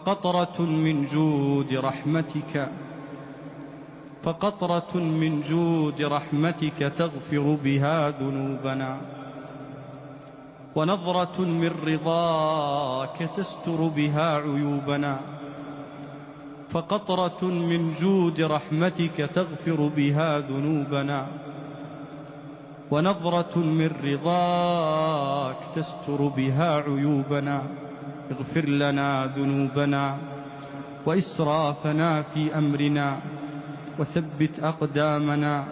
فقطرة من جود رحمتك تغفر بها ذنوبنا، ونظرة من رضاك تستر بها عيوبنا. فقطرة من جود رحمتك تغفر بها ذنوبنا، ونظرة من رضاك تستر بها عيوبنا. اغفر لنا ذنوبنا وإسرافنا في أمرنا، وثبت أقدامنا